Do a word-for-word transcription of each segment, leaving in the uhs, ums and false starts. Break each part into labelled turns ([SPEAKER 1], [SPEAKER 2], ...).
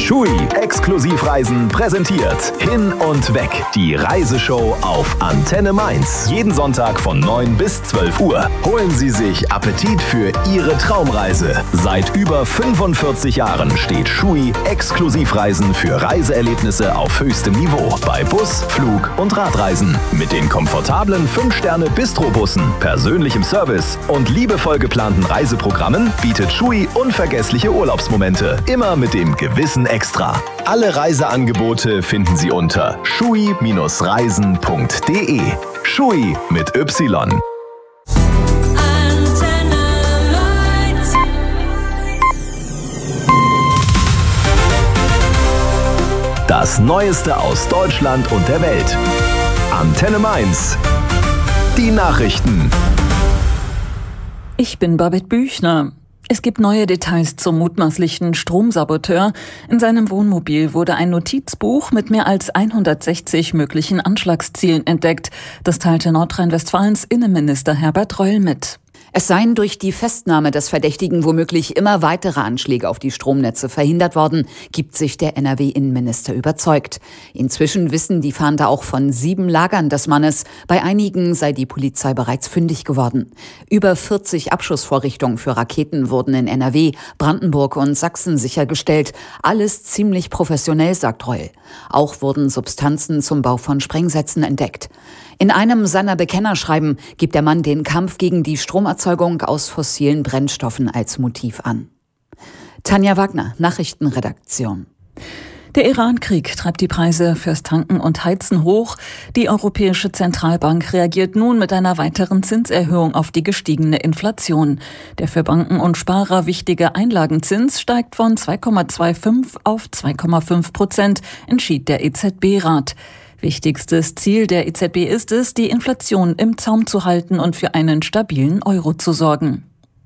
[SPEAKER 1] Schui Exklusivreisen präsentiert Hin und Weg, die Reiseshow auf Antenne Mainz. Jeden Sonntag von neun bis zwölf Uhr. Holen Sie sich Appetit für Ihre Traumreise. Seit über fünfundvierzig Jahren steht Schui Exklusivreisen für Reiseerlebnisse auf höchstem Niveau. Bei Bus, Flug und Radreisen. Mit den komfortablen fünf Sterne Bistro-Bussen, persönlichem Service und liebevoll geplanten Reiseprogrammen bietet Schui unvergessliche Urlaubsmomente. Immer mit dem gewissen Extra. Alle Reiseangebote finden Sie unter schui Reisen punkt de. Schui mit Y. Das Neueste aus Deutschland und der Welt. Antenne Mainz. Die Nachrichten.
[SPEAKER 2] Ich bin Babette Büchner. Es gibt neue Details zum mutmaßlichen Stromsaboteur. In seinem Wohnmobil wurde ein Notizbuch mit mehr als hundertsechzig möglichen Anschlagszielen entdeckt. Das teilte Nordrhein-Westfalens Innenminister Herbert Reul mit.
[SPEAKER 3] Es seien durch die Festnahme des Verdächtigen womöglich immer weitere Anschläge auf die Stromnetze verhindert worden, gibt sich der N R W-Innenminister überzeugt. Inzwischen wissen die Fahnder auch von sieben Lagern des Mannes. Bei einigen sei die Polizei bereits fündig geworden. Über vierzig Abschussvorrichtungen für Raketen wurden in N R W, Brandenburg und Sachsen sichergestellt. Alles ziemlich professionell, sagt Reul. Auch wurden Substanzen zum Bau von Sprengsätzen entdeckt. In einem seiner Bekennerschreiben gibt der Mann den Kampf gegen die Stromerzeugung aus fossilen Brennstoffen als Motiv an. Tanja Wagner, Nachrichtenredaktion.
[SPEAKER 2] Der Iran-Krieg treibt die Preise fürs Tanken und Heizen hoch. Die Europäische Zentralbank reagiert nun mit einer weiteren Zinserhöhung auf die gestiegene Inflation. Der für Banken und Sparer wichtige Einlagenzins steigt von zwei Komma fünfundzwanzig auf zwei Komma fünf Prozent, entschied der E Z B-Rat. Wichtigstes Ziel der E Z B ist es, die Inflation im Zaum zu halten und für einen stabilen Euro zu sorgen.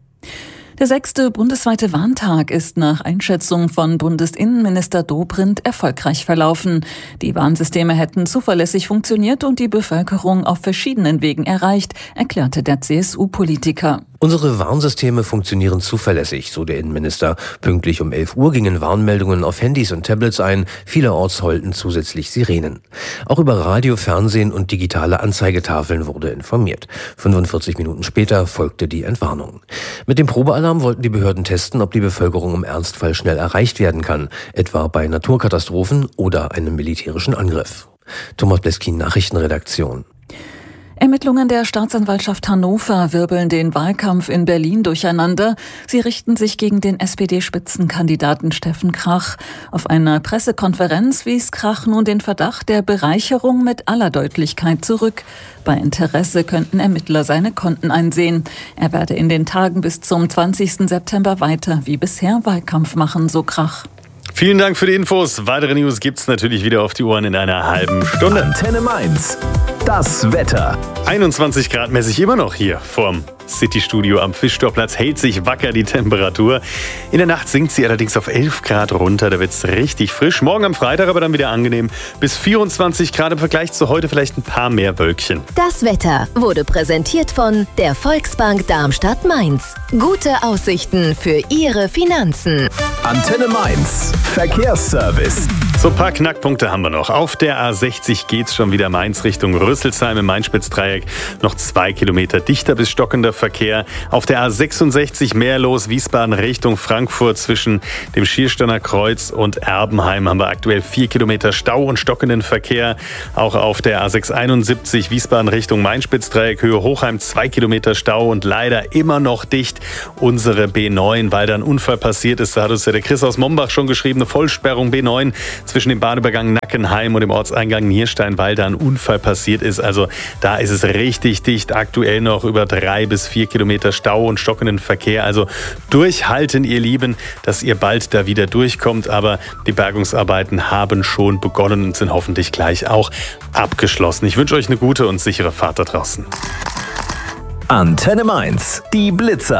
[SPEAKER 2] Der sechste bundesweite Warntag ist nach Einschätzung von Bundesinnenminister Dobrindt erfolgreich verlaufen. Die Warnsysteme hätten zuverlässig funktioniert und die Bevölkerung auf verschiedenen Wegen erreicht, erklärte der C S U-Politiker.
[SPEAKER 4] Unsere Warnsysteme funktionieren zuverlässig, so der Innenminister. Pünktlich um elf Uhr gingen Warnmeldungen auf Handys und Tablets ein. Vielerorts heulten zusätzlich Sirenen. Auch über Radio, Fernsehen und digitale Anzeigetafeln wurde informiert. fünfundvierzig Minuten später folgte die Entwarnung. Mit dem Probealarm wollten die Behörden testen, ob die Bevölkerung im Ernstfall schnell erreicht werden kann, etwa bei Naturkatastrophen oder einem militärischen Angriff. Thomas Bleskin, Nachrichtenredaktion.
[SPEAKER 2] Ermittlungen der Staatsanwaltschaft Hannover wirbeln den Wahlkampf in Berlin durcheinander. Sie richten sich gegen den S P D-Spitzenkandidaten Steffen Krach. Auf einer Pressekonferenz wies Krach nun den Verdacht der Bereicherung mit aller Deutlichkeit zurück. Bei Interesse könnten Ermittler seine Konten einsehen. Er werde in den Tagen bis zum zwanzigsten September weiter wie bisher Wahlkampf machen, so Krach.
[SPEAKER 5] Vielen Dank für die Infos. Weitere News gibt's natürlich wieder auf die Ohren in einer halben Stunde.
[SPEAKER 1] Antenne Mainz. Das Wetter.
[SPEAKER 5] einundzwanzig Grad mäßig immer noch hier vorm City-Studio am Fischtorplatz. Hält sich wacker die Temperatur. In der Nacht sinkt sie allerdings auf elf Grad runter. Da wird's richtig frisch. Morgen am Freitag aber dann wieder angenehm. Bis vierundzwanzig Grad im Vergleich zu heute vielleicht ein paar mehr Wölkchen.
[SPEAKER 6] Das Wetter wurde präsentiert von der Volksbank Darmstadt-Mainz. Gute Aussichten für Ihre Finanzen.
[SPEAKER 1] Antenne Mainz. Verkehrsservice.
[SPEAKER 5] So ein paar Knackpunkte haben wir noch. Auf der A sechzig geht's schon wieder Mainz Richtung Rüsselsheim im Main-Spitz-Dreieck. Noch zwei Kilometer dichter bis stockender Verkehr. Auf der A sechsundsechzig mehr los, Wiesbaden Richtung Frankfurt zwischen dem Schiersteiner Kreuz und Erbenheim haben wir aktuell vier Kilometer Stau und stockenden Verkehr. Auch auf der A sechshunderteinundsiebzig Wiesbaden Richtung Main-Spitz-Dreieck, Höhe Hochheim zwei Kilometer Stau und leider immer noch dicht unsere B neun, weil da ein Unfall passiert ist. Da hat uns ja der Chris aus Mombach schon geschrieben, eine Vollsperrung B neun zwischen dem Bahnübergang Nackenheim und dem Ortseingang Nierstein, weil da ein Unfall passiert ist. Also da ist es richtig dicht. Aktuell noch über drei bis vier Kilometer Stau und stockenden Verkehr. Also durchhalten, ihr Lieben, dass ihr bald da wieder durchkommt. Aber die Bergungsarbeiten haben schon begonnen und sind hoffentlich gleich auch abgeschlossen. Ich wünsche euch eine gute und sichere Fahrt da draußen.
[SPEAKER 1] Antenne Mainz. Die Blitzer.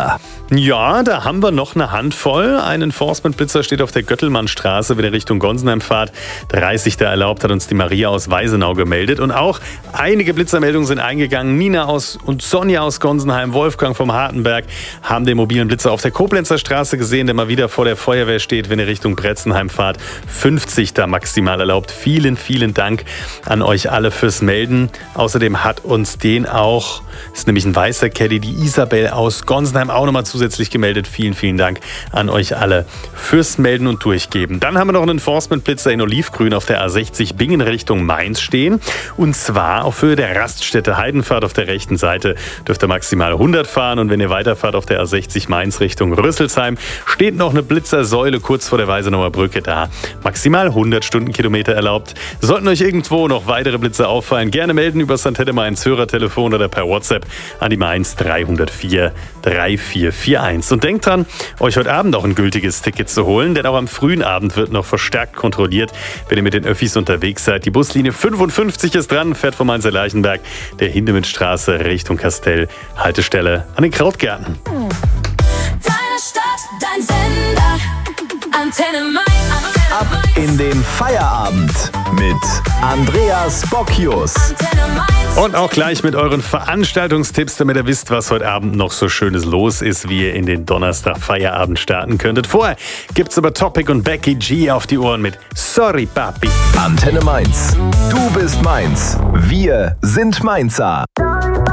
[SPEAKER 5] Ja, da haben wir noch eine Handvoll. Ein Enforcement-Blitzer steht auf der Göttelmannstraße, wenn ihr Richtung Gonsenheim fahrt. dreißig da erlaubt, hat uns die Maria aus Weisenau gemeldet. Und auch einige Blitzermeldungen sind eingegangen. Nina aus und Sonja aus Gonsenheim, Wolfgang vom Hartenberg haben den mobilen Blitzer auf der Koblenzer Straße gesehen, der mal wieder vor der Feuerwehr steht, wenn ihr Richtung Bretzenheim fahrt. fünfzig da maximal erlaubt. Vielen, vielen Dank an euch alle fürs Melden. Außerdem hat uns den auch, ist nämlich ein weißer Caddy, die Isabel aus Gonsenheim auch nochmal zusätzlich gemeldet. Vielen, vielen Dank an euch alle fürs Melden und Durchgeben. Dann haben wir noch einen Enforcement-Blitzer in Olivgrün auf der A sechzig Bingen Richtung Mainz stehen. Und zwar auf Höhe der Raststätte Heidenfahrt auf der rechten Seite dürft ihr maximal hundert fahren. Und wenn ihr weiterfahrt auf der A sechzig Mainz Richtung Rüsselsheim, steht noch eine Blitzersäule kurz vor der Weisenauer Brücke da. Maximal hundert Stundenkilometer erlaubt. Sollten euch irgendwo noch weitere Blitzer auffallen, gerne melden über das Antenne Mainz Hörertelefon oder per WhatsApp an die Mainz drei null vier drei vier vier eins. Und denkt dran, euch heute Abend auch ein gültiges Ticket zu holen, denn auch am frühen Abend wird noch verstärkt kontrolliert, wenn ihr mit den Öffis unterwegs seid. Die Buslinie fünfundfünfzig ist dran, fährt vom Mainzer Lerchenberg der Hindemithstraße Richtung Kastell, Haltestelle an den Krautgärten.
[SPEAKER 7] Deine Stadt, dein Sender, Antenne Mainz.
[SPEAKER 1] Ab in den Feierabend mit Andreas Bocchius.
[SPEAKER 5] Und auch gleich mit euren Veranstaltungstipps, damit ihr wisst, was heute Abend noch so Schönes los ist, wie ihr in den Donnerstag-Feierabend starten könntet. Vorher gibt's aber Topic und Becky G auf die Ohren mit Sorry Papi.
[SPEAKER 1] Antenne Mainz. Du bist Mainz. Wir sind Mainzer.